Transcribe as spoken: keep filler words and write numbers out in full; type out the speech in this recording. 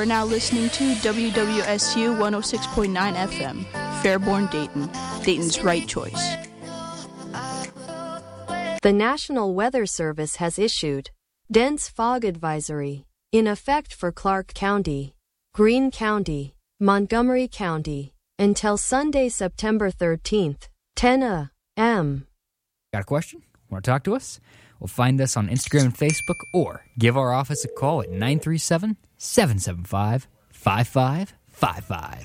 We're now listening to W W S U one oh six point nine F M, Fairborn, Dayton, Dayton's right choice. The National Weather Service has issued dense fog advisory in effect for Clark County, Greene County, Montgomery County until Sunday, September thirteenth, ten a m Got a question? Want to talk to us? Well, find us on Instagram and Facebook or give our office a call at nine three seven, seven seven five, five five five five.